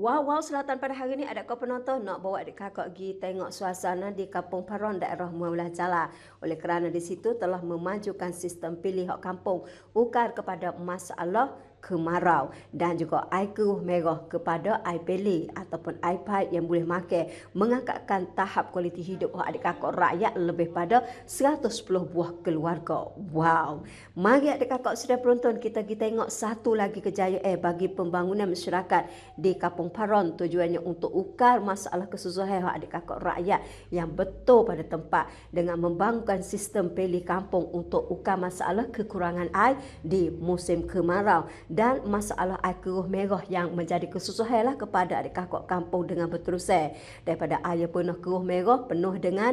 Wow, selatan pada hari ini ada kau penonton nak bawa adik kakak pergi tengok suasana di Kampung Paron daerah Mualah Jala. Oleh kerana di situ telah memajukan sistem pilih hak kampung ukar kepada masalah kemarau dan juga air keruh merah kepada air peli ataupun air pipe yang boleh makan, mengangkatkan tahap kualiti hidup adik kakak rakyat lebih pada 110 buah keluarga. Wow. Mari adik kakak sudah penonton kita pergi tengok satu lagi kejayaan bagi pembangunan masyarakat di Kampung Paron, tujuannya untuk ukar masalah kesusahan adik kakak rakyat yang betul pada tempat dengan membangunkan sistem peli kampung untuk ukar masalah kekurangan air di musim kemarau dan masalah air keruh merah yang menjadi kesusahan kepada adik kakak kampung dengan berterusan daripada air penuh keruh merah penuh dengan